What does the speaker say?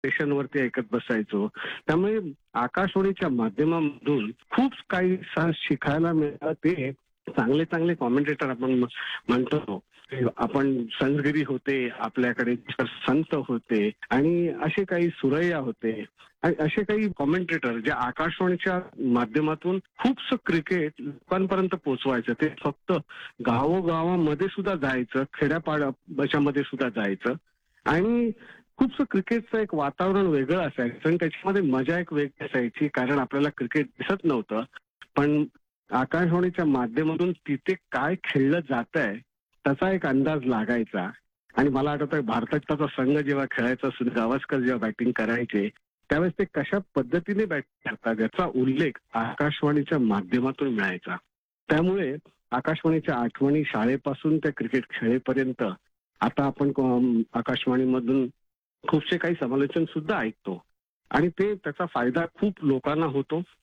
स्टेशनवरती ऐकत बसायचो. त्यामुळे आकाशवाणीच्या माध्यमामधून खूप काही शिकायला मिळालं. ते चांगले चांगले कॉमेंटेटर आपण म्हणतो. आपण संतगिरी होते, आपल्याकडे संत होते आणि असे काही सुरैया होते आणि असे काही कॉमेंटेटर जे आकाशवाणीच्या माध्यमातून खूपसं क्रिकेट लोकांपर्यंत पोहोचवायचं. ते फक्त गावोगावामध्ये सुद्धा जायचं, खेड्यापाड्यामध्ये सुद्धा जायचं आणि खूपसं क्रिकेटचं एक वातावरण वेगळं असायचं आणि त्याच्यामध्ये मजा एक वेगळी असायची. कारण आपल्याला क्रिकेट दिसत नव्हतं, पण आकाशवाणीच्या माध्यमातून तिथे काय खेळलं जातंय त्याचा एक अंदाज लागायचा. आणि मला आठवतंय भारताचा संघ जेव्हा खेळायचा, सुनील गावस्कर जेव्हा बॅटिंग करायचे, त्यावेळेस ते कशा पद्धतीने बॅटिंग करतात याचा उल्लेख आकाशवाणीच्या माध्यमातून मिळायचा. त्यामुळे आकाशवाणीच्या आठवणी शाळेपासून त्या क्रिकेट खेळेपर्यंत आता आपण आकाशवाणीमधून खूपसे काही समालोचन सुद्धा ऐकतो आणि ते त्याचा फायदा खूप लोकांना होतो.